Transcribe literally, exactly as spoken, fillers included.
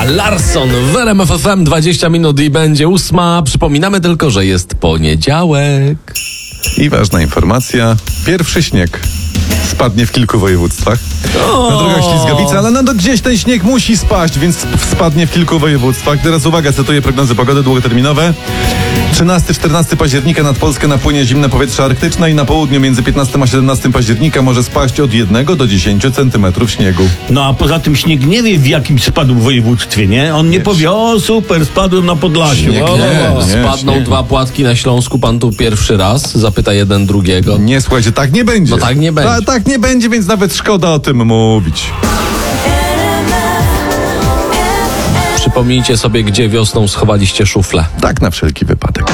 Larsson w R M F F M, dwadzieścia minut i będzie ósma. Przypominamy tylko, że jest poniedziałek. I ważna informacja, pierwszy śnieg spadnie w kilku województwach. Na drogach ślizgawicy, ale no, no, gdzieś ten śnieg musi spaść, więc spadnie w kilku województwach. Teraz uwaga, cytuję prognozy pogody długoterminowe. trzynastego czternastego października nad Polskę napłynie zimne powietrze arktyczne i na południu między piętnastego a siedemnastego października może spaść od jednego do dziesięciu centymetrów śniegu. No a poza tym śnieg nie wie, w jakim spadł w województwie, nie? On nie, nie powie, o super, spadłem na Podlasiu. Śnieg, o, nie, o, o. nie, Spadną śnieg. Dwa płatki na Śląsku, pan tu pierwszy raz zapyta jeden drugiego. Nie, słuchajcie, tak nie będzie. No tak nie będzie. Ta, tak nie będzie, więc nawet szkoda o tym mówić. Przypomnijcie sobie, gdzie wiosną schowaliście szuflę. Tak na wszelki wypadek.